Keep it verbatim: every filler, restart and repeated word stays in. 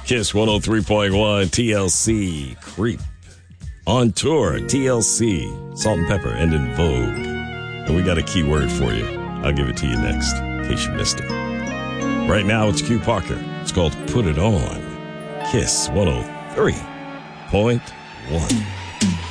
Kiss one oh three point one, T L C, Creep. On tour, T L C, Salt and Pepper, and In Vogue. And we got a key word for you. I'll give it to you next, in case you missed it. Right now, it's Q Parker. It's called Put It On. Kiss one oh three point one.